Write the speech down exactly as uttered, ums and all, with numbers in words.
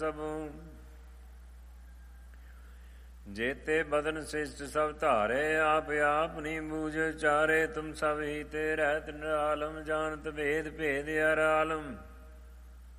ਸਭੂ। ਜੇਤੇ ਬਦਨ ਸਿਸ਼ਟ ਸਭ ਧਾਰੇ, ਆਪ ਆਪ ਨੀ ਬੂਝ ਚਾਰੇ। ਤੁਮ ਸਭ ਹੀ ਤੇ ਰਹਿਤ ਨਿਰਾਲਮ, ਜਾਣਤ ਭੇਦ ਭੇਦ ਅਰਾਲਮ।